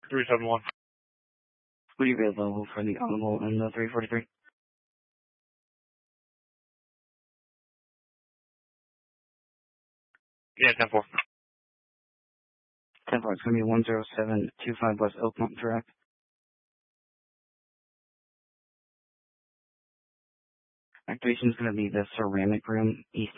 371. Would you be available for the on-the-wall in the 343? Yeah, 10-4. 10-4, it's going to be 10725 West Oakmont, correct? Activation is going to be the ceramic room, east